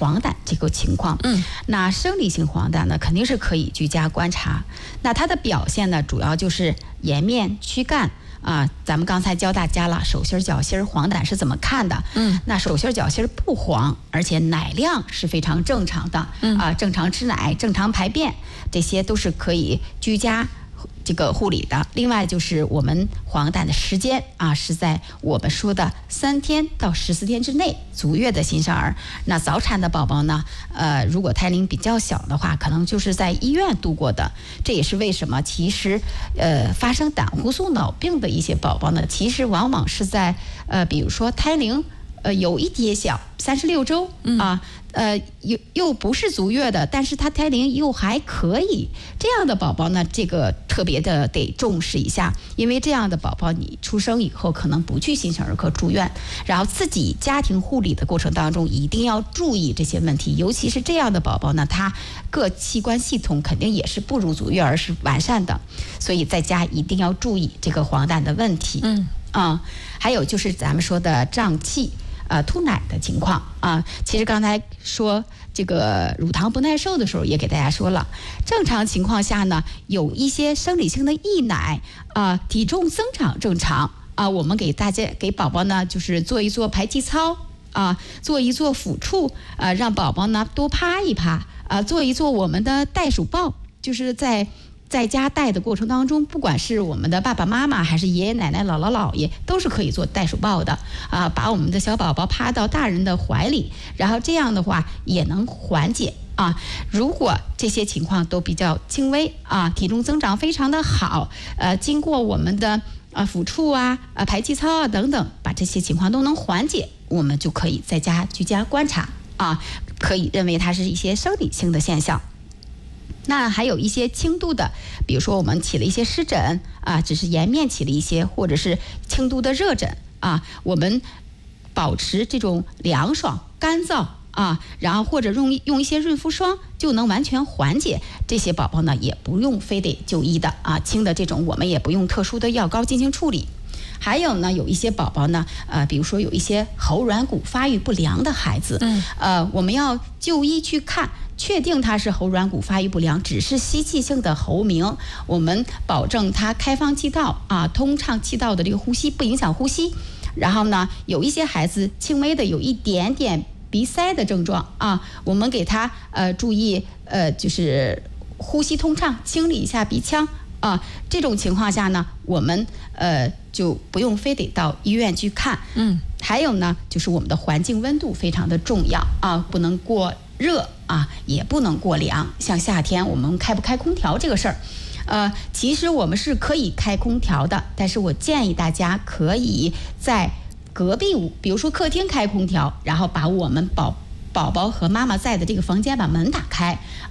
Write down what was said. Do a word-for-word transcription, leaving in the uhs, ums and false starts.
黄疸这个情况。 嗯， 那生理性黄疸呢，肯定是可以居家观察。那它的表现呢，主要就是颜面、躯干。啊，咱们刚才教大家了，手心脚心黄疸是怎么看的？ 嗯， 那手心脚心不黄，而且奶量是非常正常的。 嗯啊，正常吃奶，正常排便，这些都是可以居家这个护理的。另外就是我们黄疸的时间啊，是在我们说的三天到十四天之内。足月的新生儿，那早产的宝宝呢，呃，如果胎龄比较小的话，可能就是在医院度过的。这也是为什么其实呃发生胆糊素脑病的一些宝宝呢，其实往往是在呃比如说胎龄呃有一些小，三十六周啊。呃，又又不是足月的，但是他胎龄又还可以，这样的宝宝呢，这个特别的得重视一下，因为这样的宝宝你出生以后可能不去新生儿科住院，然后自己家庭护理的过程当中一定要注意这些问题，尤其是这样的宝宝呢，他各器官系统肯定也是不如足月儿是完善的，所以在家一定要注意这个黄疸的问题。 嗯啊、还有就是咱们说的胀气。呃，吐奶的情况啊，其实刚才说这个乳糖不耐受的时候，也给大家说了，正常情况下呢，有一些生理性的溢奶啊，体重增长正常啊，我们给大家给宝宝呢，就是做一做排气操啊，做一做抚触啊，让宝宝呢多趴一趴啊，做一做我们的袋鼠抱，就是在。在家带的过程当中，不管是我们的爸爸妈妈还是爷爷奶奶、姥姥姥爷，都是可以做袋鼠抱的啊，把我们的小宝宝趴到大人的怀里，然后这样的话也能缓解啊。如果这些情况都比较轻微啊，体重增长非常的好，呃，经过我们的啊抚触啊、啊排气操啊等等，把这些情况都能缓解，我们就可以在家居家观察啊，可以认为它是一些生理性的现象。那还有一些轻度的，比如说我们起了一些湿疹啊，只是颜面起了一些，或者是轻度的热疹啊，我们保持这种凉爽、干燥啊，然后或者用用一些润肤霜就能完全缓解。这些宝宝呢，也不用非得就医的啊，轻的这种我们也不用特殊的药膏进行处理。还有呢，有一些宝宝呢，呃，比如说有一些喉软骨发育不良的孩子， 嗯， 呃，我们要就医去看。确定他是喉软骨发育不良，只是吸气性的喉鸣，我们保证他开放气道啊，通畅气道的这个呼吸，不影响呼吸。然后呢，有一些孩子轻微的有一点点鼻塞的症状啊，我们给他呃注意呃就是呼吸通畅，清理一下鼻腔啊。这种情况下呢，我们呃就不用非得到医院去看。 嗯， 还有呢，就是我们的环境温度非常的重要啊，不能过热啊，也不能过凉。像夏天我们开不开空调这个事儿，呃，其实我们是可以开空调的，但是我建议大家可以在隔壁屋，比如说客厅开空调，然后把我们宝宝宝和妈妈在的这个房间把门打开。